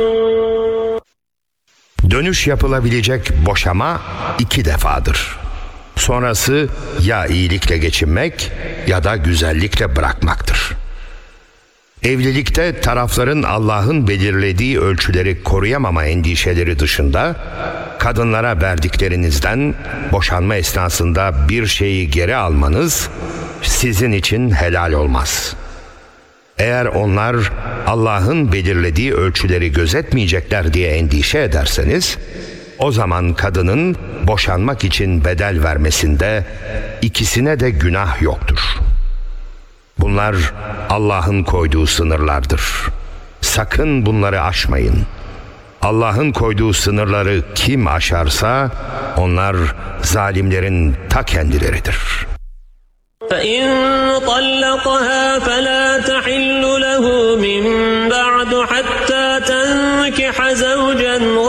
Dönüş yapılabilecek boşama 2 defadır. Sonrası ya iyilikle geçinmek ya da güzellikle bırakmaktır. Evlilikte tarafların Allah'ın belirlediği ölçüleri koruyamama endişeleri dışında, kadınlara verdiklerinizden boşanma esnasında bir şeyi geri almanız sizin için helal olmaz. Eğer onlar Allah'ın belirlediği ölçüleri gözetmeyecekler diye endişe ederseniz, o zaman kadının boşanmak için bedel vermesinde ikisine de günah yoktur. Bunlar Allah'ın koyduğu sınırlardır. Sakın bunları aşmayın. Allah'ın koyduğu sınırları kim aşarsa onlar zalimlerin ta kendileridir. فَإِنْ طَلَّقَهَا فَلَا تَحِلُّ لَهُ مِنْ بَعْدُ حَتَّى تَنْكِحَ زَوْجًا